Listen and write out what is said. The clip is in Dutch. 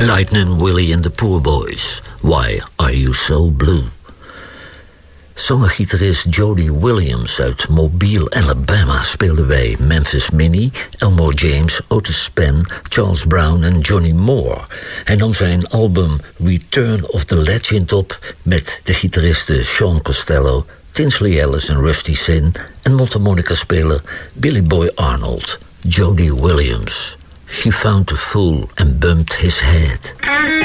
Lightning Willie and the Poor Boys. Why Are You So Blue? Zanger-gitarist Jody Williams uit Mobile, Alabama speelden wij Memphis Minnie, Elmore James, Otis Spann, Charles Brown en Johnny Moore. Hij nam zijn album Return of the Legend op met de gitaristen Sean Costello, Tinsley Ellis en Rusty Sin en mondharmonica-speler Billy Boy Arnold. Jody Williams. She found a fool and bumped his head.